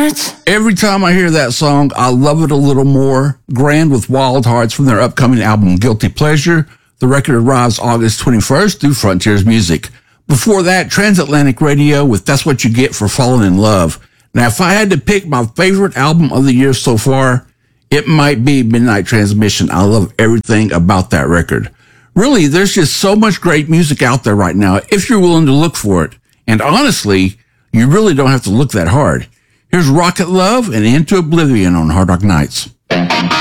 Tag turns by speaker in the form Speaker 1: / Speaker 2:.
Speaker 1: Every time I hear that song, I love it a little more. Grand with Wild Hearts from their upcoming album Guilty Pleasure. The record arrives August 21st through Frontiers Music. Before that, Transatlantic Radio with That's What You Get for Falling in Love. Now, if I had to pick my favorite album of the year so far, it might be Midnight Transmission. I love everything about that record. Really, there's just so much great music out there right now if you're willing to look for it. And honestly, you really don't have to look that hard. Here's Rocket Love and Into Oblivion on Hard Rock Nights.